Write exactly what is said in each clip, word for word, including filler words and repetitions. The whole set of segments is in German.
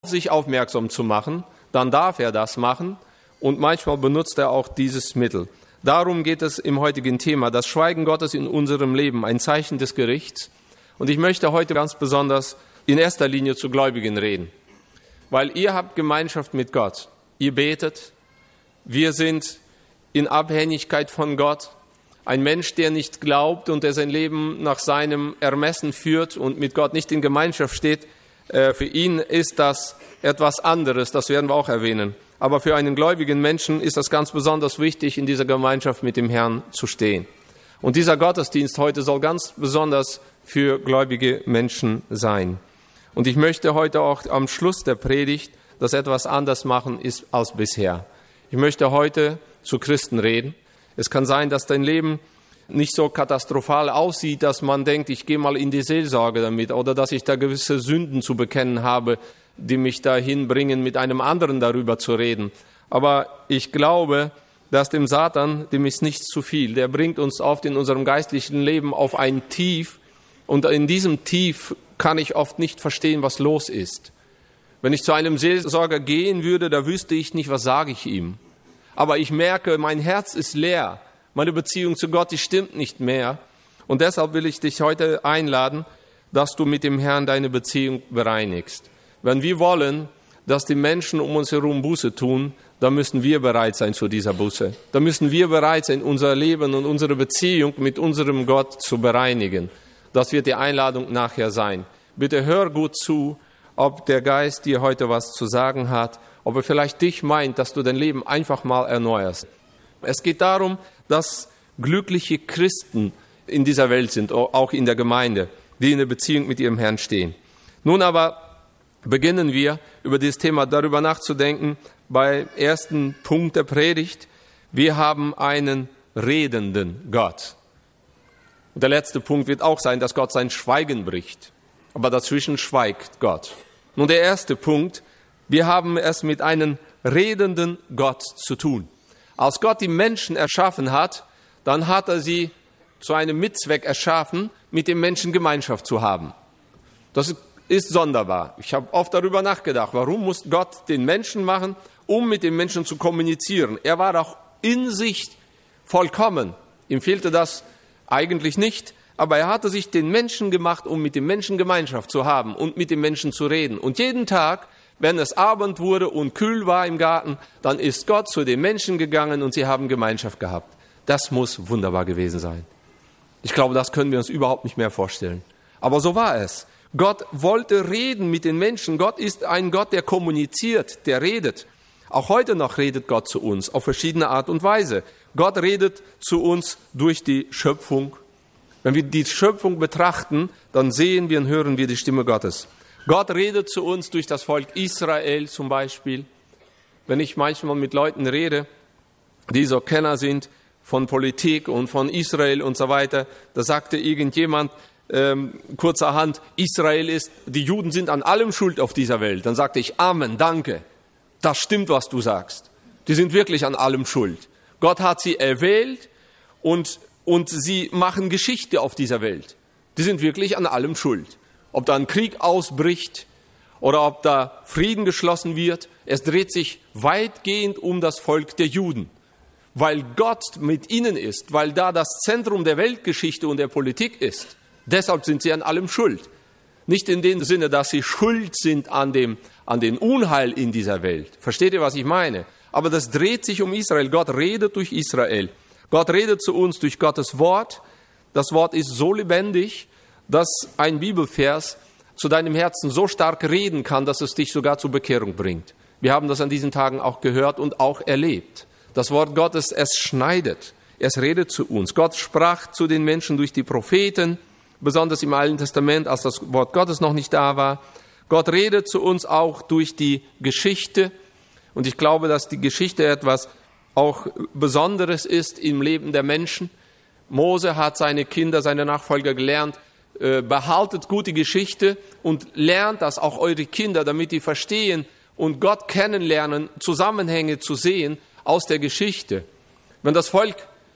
sich aufmerksam zu machen, dann darf er das machen und manchmal benutzt er auch dieses Mittel. Darum geht es im heutigen Thema, das Schweigen Gottes in unserem Leben, ein Zeichen des Gerichts. Und ich möchte heute ganz besonders in erster Linie zu Gläubigen reden, weil ihr habt Gemeinschaft mit Gott, ihr betet, wir sind in Abhängigkeit von Gott. Ein Mensch, der nicht glaubt und der sein Leben nach seinem Ermessen führt und mit Gott nicht in Gemeinschaft steht, für ihn ist das etwas anderes, das werden wir auch erwähnen. Aber für einen gläubigen Menschen ist das ganz besonders wichtig, in dieser Gemeinschaft mit dem Herrn zu stehen. Und dieser Gottesdienst heute soll ganz besonders für gläubige Menschen sein. Und ich möchte heute auch am Schluss der Predigt das etwas anders machen ist als bisher. Ich möchte heute zu Christen reden. Es kann sein, dass dein Leben nicht so katastrophal aussieht, dass man denkt, ich gehe mal in die Seelsorge damit oder dass ich da gewisse Sünden zu bekennen habe, die mich dahin bringen, mit einem anderen darüber zu reden. Aber ich glaube, dass dem Satan, dem ist nichts zu viel. Der bringt uns oft in unserem geistlichen Leben auf ein Tief und in diesem Tief kann ich oft nicht verstehen, was los ist. Wenn ich zu einem Seelsorger gehen würde, da wüsste ich nicht, was sage ich ihm. Aber ich merke, mein Herz ist leer. Meine Beziehung zu Gott, die stimmt nicht mehr. Und deshalb will ich dich heute einladen, dass du mit dem Herrn deine Beziehung bereinigst. Wenn wir wollen, dass die Menschen um uns herum Buße tun, dann müssen wir bereit sein zu dieser Buße. Dann müssen wir bereit sein, unser Leben und unsere Beziehung mit unserem Gott zu bereinigen. Das wird die Einladung nachher sein. Bitte hör gut zu, ob der Geist dir heute was zu sagen hat, ob er vielleicht dich meint, dass du dein Leben einfach mal erneuerst. Es geht darum, dass glückliche Christen in dieser Welt sind, auch in der Gemeinde, die in der Beziehung mit ihrem Herrn stehen. Nun aber beginnen wir, über dieses Thema darüber nachzudenken, beim ersten Punkt der Predigt. Wir haben einen redenden Gott. Und der letzte Punkt wird auch sein, dass Gott sein Schweigen bricht. Aber dazwischen schweigt Gott. Nun der erste Punkt, wir haben es mit einem redenden Gott zu tun. Als Gott die Menschen erschaffen hat, dann hat er sie zu einem Mitzweck erschaffen, mit dem Menschen Gemeinschaft zu haben. Das ist sonderbar. Ich habe oft darüber nachgedacht, warum muss Gott den Menschen machen, um mit den Menschen zu kommunizieren? Er war auch in sich vollkommen. Ihm fehlte das eigentlich nicht, aber er hatte sich den Menschen gemacht, um mit den Menschen Gemeinschaft zu haben und mit den Menschen zu reden. Und jeden Tag, wenn es Abend wurde und kühl war im Garten, dann ist Gott zu den Menschen gegangen und sie haben Gemeinschaft gehabt. Das muss wunderbar gewesen sein. Ich glaube, das können wir uns überhaupt nicht mehr vorstellen. Aber so war es. Gott wollte reden mit den Menschen. Gott ist ein Gott, der kommuniziert, der redet. Auch heute noch redet Gott zu uns auf verschiedene Art und Weise. Gott redet zu uns durch die Schöpfung. Wenn wir die Schöpfung betrachten, dann sehen wir und hören wir die Stimme Gottes. Gott redet zu uns durch das Volk Israel zum Beispiel. Wenn ich manchmal mit Leuten rede, die so Kenner sind von Politik und von Israel und so weiter, da sagte irgendjemand ähm, kurzerhand, Israel ist, die Juden sind an allem schuld auf dieser Welt. Dann sagte ich, Amen, danke. Das stimmt, was du sagst. Die sind wirklich an allem schuld. Gott hat sie erwählt und, und sie machen Geschichte auf dieser Welt. Die sind wirklich an allem schuld. Ob da ein Krieg ausbricht oder ob da Frieden geschlossen wird, es dreht sich weitgehend um das Volk der Juden. Weil Gott mit ihnen ist, weil da das Zentrum der Weltgeschichte und der Politik ist. Deshalb sind sie an allem schuld. Nicht in dem Sinne, dass sie schuld sind an dem, an den Unheil in dieser Welt. Versteht ihr, was ich meine? Aber das dreht sich um Israel. Gott redet durch Israel. Gott redet zu uns durch Gottes Wort. Das Wort ist so lebendig, dass ein Bibelvers zu deinem Herzen so stark reden kann, dass es dich sogar zur Bekehrung bringt. Wir haben das an diesen Tagen auch gehört und auch erlebt. Das Wort Gottes, es schneidet, es redet zu uns. Gott sprach zu den Menschen durch die Propheten, besonders im Alten Testament, als das Wort Gottes noch nicht da war. Gott redet zu uns auch durch die Geschichte. Und ich glaube, dass die Geschichte etwas auch Besonderes ist im Leben der Menschen. Mose hat seine Kinder, seine Nachfolger gelernt, behaltet gute Geschichte und lernt das auch eure Kinder, damit die verstehen und Gott kennenlernen, Zusammenhänge zu sehen aus der Geschichte. Wenn das Volk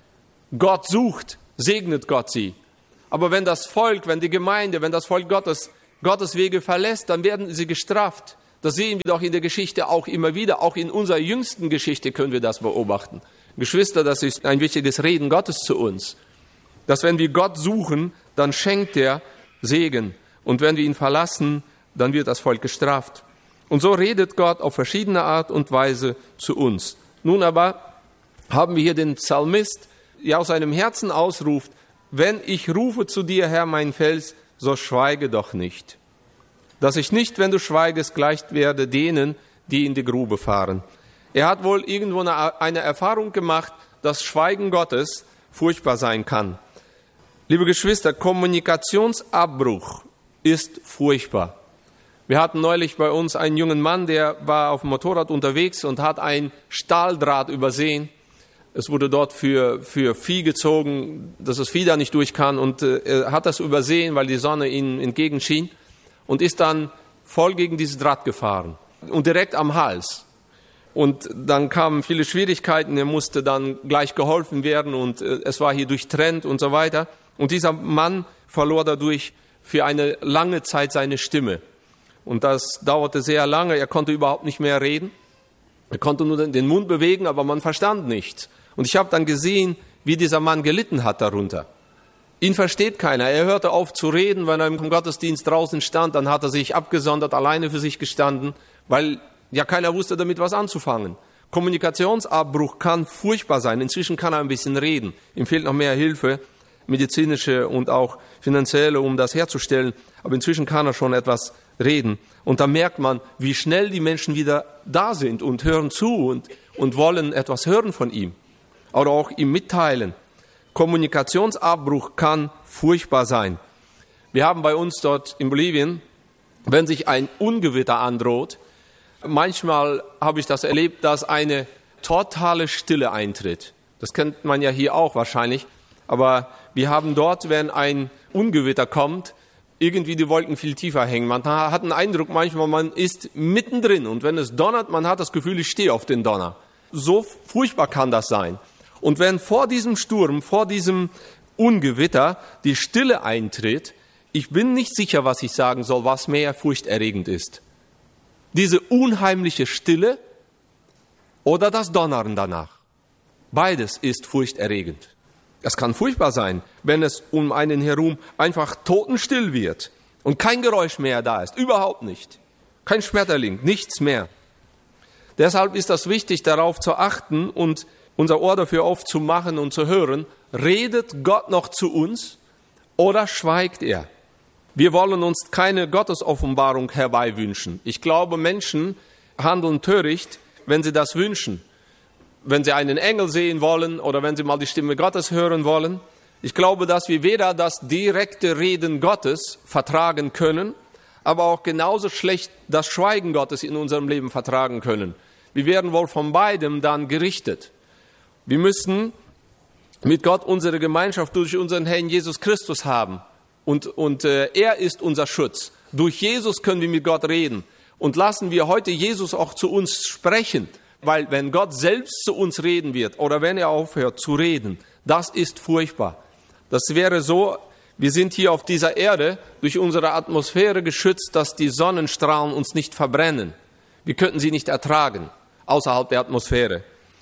Gott sucht, segnet Gott sie. Aber wenn das Volk, wenn die Gemeinde, wenn das Volk Gottes Gottes Wege verlässt, dann werden sie gestraft. Das sehen wir doch in der Geschichte auch immer wieder. Auch in unserer jüngsten Geschichte können wir das beobachten. Geschwister, das ist ein wichtiges Reden Gottes zu uns. Dass wenn wir Gott suchen, dann schenkt er Segen. Und wenn wir ihn verlassen, dann wird das Volk gestraft. Und so redet Gott auf verschiedene Art und Weise zu uns. Nun aber haben wir hier den Psalmist, der aus seinem Herzen ausruft, wenn ich rufe zu dir, Herr, mein Fels, so schweige doch nicht. Dass ich nicht, wenn du schweigest, gleich werde denen, die in die Grube fahren. Er hat wohl irgendwo eine, eine Erfahrung gemacht, dass Schweigen Gottes furchtbar sein kann. Liebe Geschwister, Kommunikationsabbruch ist furchtbar. Wir hatten neulich bei uns einen jungen Mann, der war auf dem Motorrad unterwegs und hat ein Stahldraht übersehen. Es wurde dort für, für Vieh gezogen, dass das Vieh da nicht durch kann, und äh, er hat das übersehen, weil die Sonne ihm entgegenschien, und ist dann voll gegen dieses Draht gefahren und direkt am Hals. Und dann kamen viele Schwierigkeiten, er musste dann gleich geholfen werden und äh, es war hier durchtrennt und so weiter. Und dieser Mann verlor dadurch für eine lange Zeit seine Stimme. Und das dauerte sehr lange, er konnte überhaupt nicht mehr reden. Er konnte nur den Mund bewegen, aber man verstand nichts. Und ich habe dann gesehen, wie dieser Mann gelitten hat darunter. Ihn versteht keiner. Er hörte auf zu reden, wenn er im Gottesdienst draußen stand, dann hat er sich abgesondert, alleine für sich gestanden, weil ja keiner wusste damit was anzufangen. Kommunikationsabbruch kann furchtbar sein. Inzwischen kann er ein bisschen reden. Ihm fehlt noch mehr Hilfe, medizinische und auch finanzielle, um das herzustellen. Aber inzwischen kann er schon etwas reden. Und da merkt man, wie schnell die Menschen wieder da sind und hören zu und, und wollen etwas hören von ihm. Oder auch ihm mitteilen. Kommunikationsabbruch kann furchtbar sein. Wir haben bei uns dort in Bolivien, wenn sich ein Ungewitter androht, manchmal habe ich das erlebt, dass eine totale Stille eintritt. Das kennt man ja hier auch wahrscheinlich. Aber wir haben dort, wenn ein Ungewitter kommt, irgendwie die Wolken viel tiefer hängen. Man hat den Eindruck manchmal, man ist mittendrin. Und wenn es donnert, man hat das Gefühl, ich stehe auf den Donner. So furchtbar kann das sein. Und wenn vor diesem Sturm, vor diesem Ungewitter die Stille eintritt, ich bin nicht sicher, was ich sagen soll, was mehr furchterregend ist. Diese unheimliche Stille oder das Donnern danach. Beides ist furchterregend. Es kann furchtbar sein, wenn es um einen herum einfach totenstill wird und kein Geräusch mehr da ist. Überhaupt nicht. Kein Schmetterling, nichts mehr. Deshalb ist es wichtig, darauf zu achten und unser Ohr dafür aufzumachen und zu hören, redet Gott noch zu uns oder schweigt er? Wir wollen uns keine Gottesoffenbarung herbeiwünschen. Ich glaube, Menschen handeln töricht, wenn sie das wünschen. Wenn sie einen Engel sehen wollen oder wenn sie mal die Stimme Gottes hören wollen. Ich glaube, dass wir weder das direkte Reden Gottes vertragen können, aber auch genauso schlecht das Schweigen Gottes in unserem Leben vertragen können. Wir werden wohl von beidem dann gerichtet. Wir müssen mit Gott unsere Gemeinschaft durch unseren Herrn Jesus Christus haben. Und, und äh, er ist unser Schutz. Durch Jesus können wir mit Gott reden. Und lassen wir heute Jesus auch zu uns sprechen. Weil wenn Gott selbst zu uns reden wird oder wenn er aufhört zu reden, das ist furchtbar. Das wäre so, wir sind hier auf dieser Erde durch unsere Atmosphäre geschützt, dass die Sonnenstrahlen uns nicht verbrennen. Wir könnten sie nicht ertragen, außerhalb der Atmosphäre.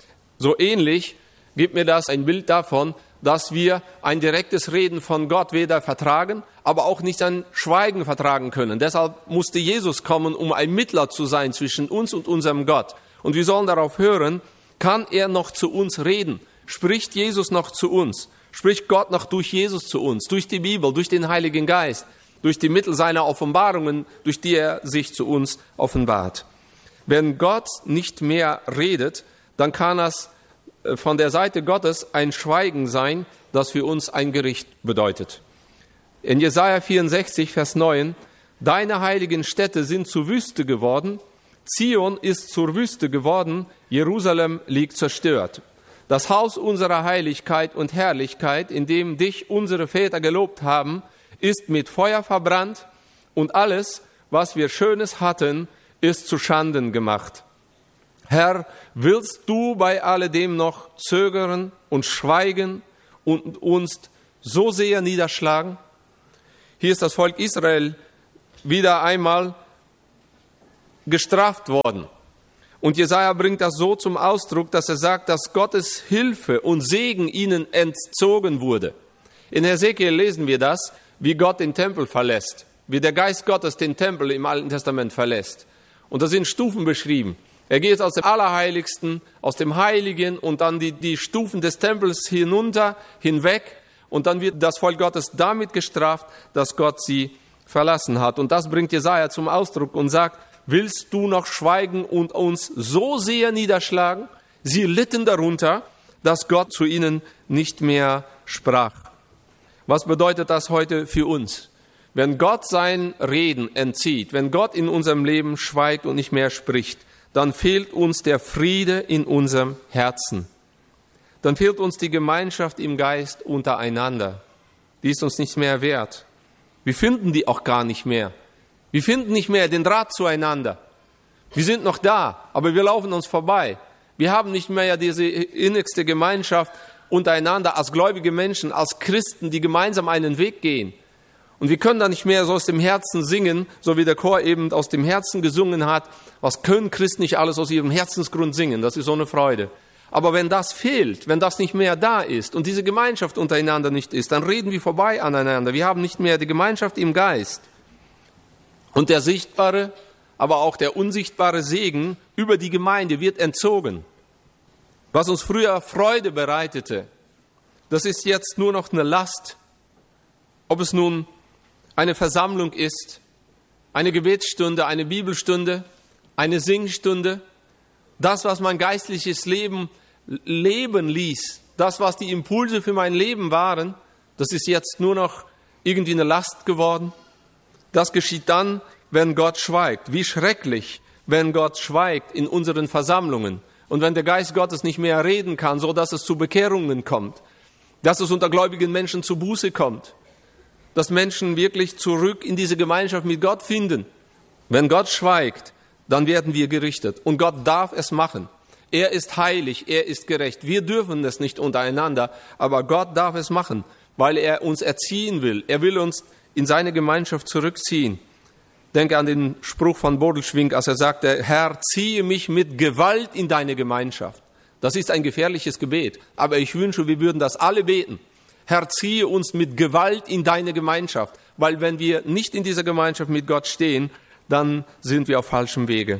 So ähnlich gibt mir das ein Bild davon, dass wir ein direktes Reden von Gott weder vertragen, aber auch nicht ein Schweigen vertragen können. Deshalb musste Jesus kommen, um ein Mittler zu sein zwischen uns und unserem Gott. Und wir sollen darauf hören, kann er noch zu uns reden? Spricht Jesus noch zu uns? Spricht Gott noch durch Jesus zu uns? Durch die Bibel, durch den Heiligen Geist, durch die Mittel seiner Offenbarungen, durch die er sich zu uns offenbart. Wenn Gott nicht mehr redet, dann kann das von der Seite Gottes ein Schweigen sein, das für uns ein Gericht bedeutet. In Jesaja vierundsechzig, Vers neun, deine heiligen Städte sind zur Wüste geworden, Zion ist zur Wüste geworden, Jerusalem liegt zerstört. Das Haus unserer Heiligkeit und Herrlichkeit, in dem dich unsere Väter gelobt haben, ist mit Feuer verbrannt und alles, was wir Schönes hatten, ist zu Schanden gemacht. Herr, willst du bei alledem noch zögern und schweigen und uns so sehr niederschlagen? Hier ist das Volk Israel wieder einmal gestraft worden. Und Jesaja bringt das so zum Ausdruck, dass er sagt, dass Gottes Hilfe und Segen ihnen entzogen wurde. In Hesekiel lesen wir das, wie Gott den Tempel verlässt, wie der Geist Gottes den Tempel im Alten Testament verlässt. Und da sind Stufen beschrieben. Er geht aus dem Allerheiligsten, aus dem Heiligen und dann die, die Stufen des Tempels hinunter, hinweg. Und dann wird das Volk Gottes damit gestraft, dass Gott sie verlassen hat. Und das bringt Jesaja zum Ausdruck und sagt, willst du noch schweigen und uns so sehr niederschlagen? Sie litten darunter, dass Gott zu ihnen nicht mehr sprach. Was bedeutet das heute für uns? Wenn Gott sein Reden entzieht, wenn Gott in unserem Leben schweigt und nicht mehr spricht, dann fehlt uns der Friede in unserem Herzen. Dann fehlt uns die Gemeinschaft im Geist untereinander. Die ist uns nicht mehr wert. Wir finden die auch gar nicht mehr. Wir finden nicht mehr den Draht zueinander. Wir sind noch da, aber wir laufen uns vorbei. Wir haben nicht mehr diese innigste Gemeinschaft untereinander als gläubige Menschen, als Christen, die gemeinsam einen Weg gehen. Und wir können da nicht mehr so aus dem Herzen singen, so wie der Chor eben aus dem Herzen gesungen hat. Was können Christen nicht alles aus ihrem Herzensgrund singen? Das ist so eine Freude. Aber wenn das fehlt, wenn das nicht mehr da ist und diese Gemeinschaft untereinander nicht ist, dann reden wir vorbei aneinander. Wir haben nicht mehr die Gemeinschaft im Geist. Und der sichtbare, aber auch der unsichtbare Segen über die Gemeinde wird entzogen. Was uns früher Freude bereitete, das ist jetzt nur noch eine Last. Ob es nun eine Versammlung ist, eine Gebetsstunde, eine Bibelstunde, eine Singstunde, das, was mein geistliches Leben leben ließ, das, was die Impulse für mein Leben waren, das ist jetzt nur noch irgendwie eine Last geworden. Das geschieht dann, wenn Gott schweigt. Wie schrecklich, wenn Gott schweigt in unseren Versammlungen und wenn der Geist Gottes nicht mehr reden kann, so dass es zu Bekehrungen kommt, dass es unter gläubigen Menschen zu Buße kommt, dass Menschen wirklich zurück in diese Gemeinschaft mit Gott finden. Wenn Gott schweigt, dann werden wir gerichtet. Und Gott darf es machen. Er ist heilig, er ist gerecht. Wir dürfen es nicht untereinander, aber Gott darf es machen, weil er uns erziehen will. Er will uns in seine Gemeinschaft zurückziehen. Denke an den Spruch von Bodelschwingh, als er sagte, Herr, ziehe mich mit Gewalt in deine Gemeinschaft. Das ist ein gefährliches Gebet, aber ich wünsche, wir würden das alle beten. Herr, ziehe uns mit Gewalt in deine Gemeinschaft, weil wenn wir nicht in dieser Gemeinschaft mit Gott stehen, dann sind wir auf falschem Wege.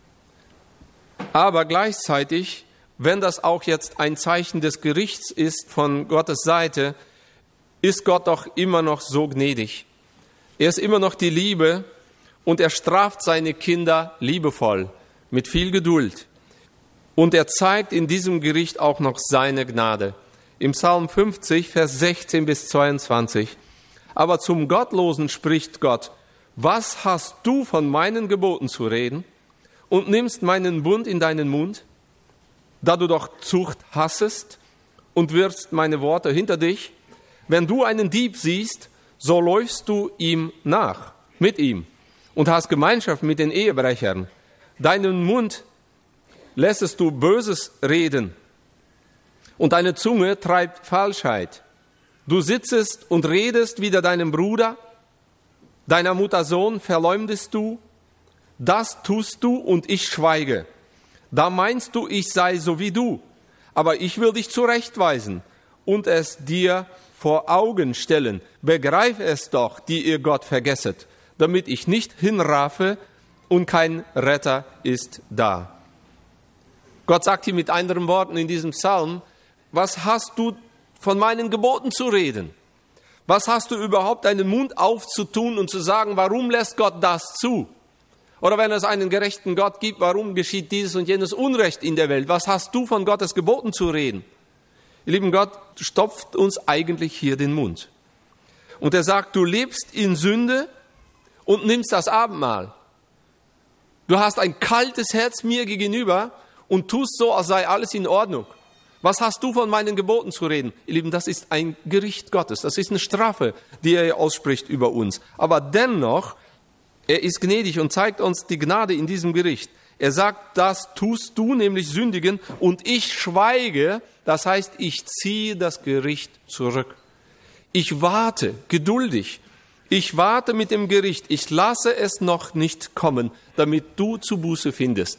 Aber gleichzeitig, wenn das auch jetzt ein Zeichen des Gerichts ist von Gottes Seite, ist Gott doch immer noch so gnädig. Er ist immer noch die Liebe und er straft seine Kinder liebevoll, mit viel Geduld. Und er zeigt in diesem Gericht auch noch seine Gnade. Im Psalm fünfzig, Vers sechzehn bis zweiundzwanzig. Aber zum Gottlosen spricht Gott, was hast du von meinen Geboten zu reden und nimmst meinen Bund in deinen Mund, da du doch Zucht hassest und wirfst meine Worte hinter dich? Wenn du einen Dieb siehst, so läufst du ihm nach, mit ihm, und hast Gemeinschaft mit den Ehebrechern. Deinen Mund lässest du Böses reden, und deine Zunge treibt Falschheit. Du sitzest und redest wider deinem Bruder, deiner Mutter Sohn verleumdest du, das tust du und ich schweige. Da meinst du, ich sei so wie du, aber ich will dich zurechtweisen und es dir vor Augen stellen. Begreif es doch, die ihr Gott vergesset, damit ich nicht hinrafe und kein Retter ist da. Gott sagt hier mit anderen Worten in diesem Psalm, was hast du von meinen Geboten zu reden? Was hast du überhaupt, deinen Mund aufzutun und zu sagen, warum lässt Gott das zu? Oder wenn es einen gerechten Gott gibt, warum geschieht dieses und jenes Unrecht in der Welt? Was hast du von Gottes Geboten zu reden? Ihr lieben, Gott stopft uns eigentlich hier den Mund. Und er sagt, du lebst in Sünde und nimmst das Abendmahl. Du hast ein kaltes Herz mir gegenüber und tust so, als sei alles in Ordnung. Was hast du von meinen Geboten zu reden? Ihr Lieben, das ist ein Gericht Gottes. Das ist eine Strafe, die er ausspricht über uns. Aber dennoch, er ist gnädig und zeigt uns die Gnade in diesem Gericht. Er sagt, das tust du, nämlich sündigen, und ich schweige, das heißt, ich ziehe das Gericht zurück. Ich warte geduldig. ich warte mit dem Gericht, ich lasse es noch nicht kommen, damit du zu Buße findest.